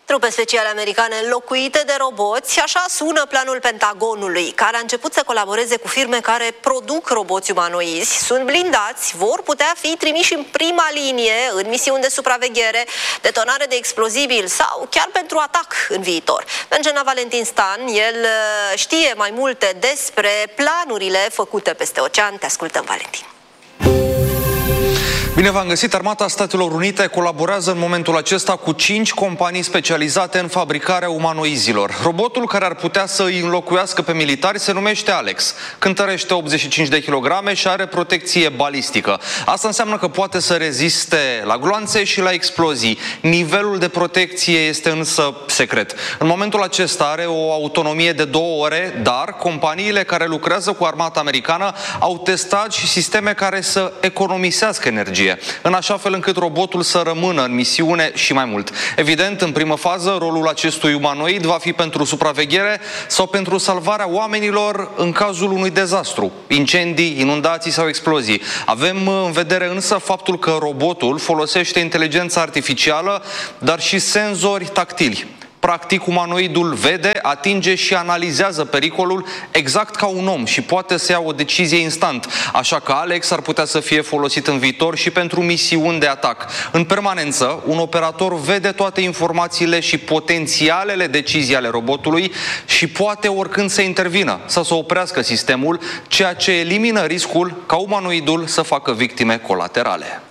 Trupe speciale americane înlocuite de roboți, așa sună planul Pentagonului, care a început să colaboreze cu firme care produc roboți umanoizi. Sunt blindați, vor putea fi trimiși în prima linie în misiuni de supraveghere, detonare de explozibili sau chiar pentru atac în viitor. Angela Valentin Stan, el știe mai multe despre planurile făcute peste ocean. Te ascultăm, Valentin. Bine v-am găsit! Armata Statelor Unite colaborează în momentul acesta cu 5 companii specializate în fabricarea umanoizilor. Robotul care ar putea să îi înlocuiască pe militari se numește Alex. Cântărește 85 de kilograme și are protecție balistică. Asta înseamnă că poate să reziste la gloanțe și la explozii. Nivelul de protecție este însă secret. În momentul acesta are o autonomie de 2 ore, dar companiile care lucrează cu armata americană au testat și sisteme care să economisească energie, în așa fel încât robotul să rămână în misiune și mai mult. Evident, în primă fază, rolul acestui umanoid va fi pentru supraveghere sau pentru salvarea oamenilor în cazul unui dezastru, incendii, inundații sau explozii. Avem în vedere însă faptul că robotul folosește inteligența artificială, dar și senzori tactili. Practic, umanoidul vede, atinge și analizează pericolul exact ca un om și poate să ia o decizie instant. Așa că Alex ar putea să fie folosit în viitor și pentru misiuni de atac. În permanență, un operator vede toate informațiile și potențialele decizii ale robotului și poate oricând să intervină sau să oprească sistemul, ceea ce elimină riscul ca umanoidul să facă victime colaterale.